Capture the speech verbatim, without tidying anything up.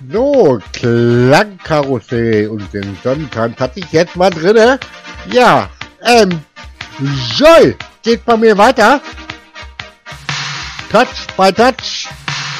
So, Klangkarussell und den Sonnentanz hatte ich jetzt mal drinne. Ja, ähm, Joy, geht bei mir weiter. Touch by Touch.